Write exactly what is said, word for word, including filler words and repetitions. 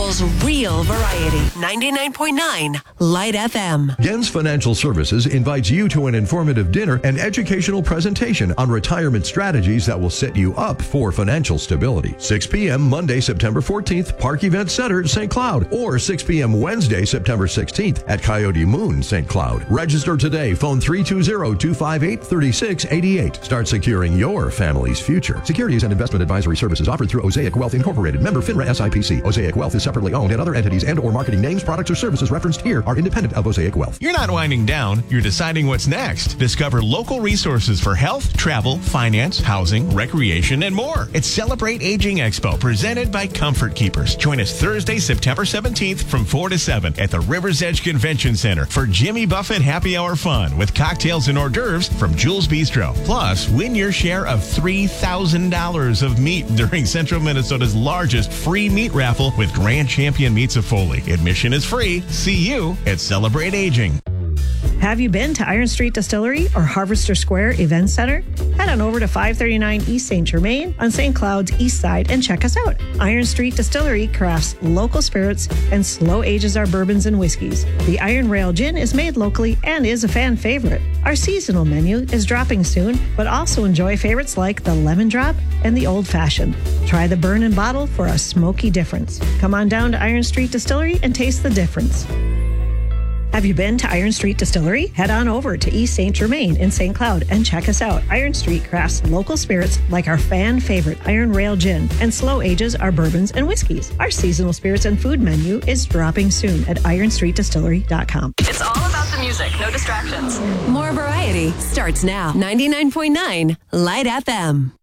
Seattle's real variety. ninety-nine point nine Light F M. Gens Financial Services invites you to an informative dinner and educational presentation on retirement strategies that will set you up for financial stability. six p.m. Monday, September fourteenth, Park Event Center, Saint Cloud, or six p.m. Wednesday, September sixteenth at Coyote Moon, Saint Cloud. Register today. Phone three two zero, two five eight, three six eight eight. Start securing your family's future. Securities and investment advisory services offered through Osaic Wealth Incorporated. Member FINRA S I P C. Osaic Wealth is separately owned, and other entities and or marketing names, products, or services referenced here are independent of Osaic Wealth. You're not winding down. You're deciding what's next. Discover local resources for health, travel, finance, housing, recreation, and more. It's Celebrate Aging Expo, presented by Comfort Keepers. Join us Thursday, September seventeenth from four to seven at the River's Edge Convention Center for Jimmy Buffett Happy Hour fun with cocktails and hors d'oeuvres from Jules Bistro. Plus, win your share of three thousand dollars of meat during Central Minnesota's largest free meat raffle with Grand Champion Meats of Foley. Admission is free. See you at Celebrate Aging. Have you been to Iron Street Distillery or Harvester Square Event Center? Head on over to five thirty-nine East Saint Germain on Saint Cloud's east side and check us out. Iron Street Distillery crafts local spirits and slow ages our bourbons and whiskeys. The Iron Rail Gin is made locally and is a fan favorite. Our seasonal menu is dropping soon, but also enjoy favorites like the Lemon Drop and the Old Fashioned. Try the Burn and Bottle for a smoky difference. Come on down to Iron Street Distillery and taste the difference. Have you been to Iron Street Distillery? Head on over to East Saint Germain in Saint Cloud and check us out. Iron Street crafts local spirits like our fan favorite Iron Rail Gin and slow ages our bourbons and whiskeys. Our seasonal spirits and food menu is dropping soon at iron street distillery dot com. It's all about the music, no distractions. More variety starts now. ninety-nine point nine Light F M.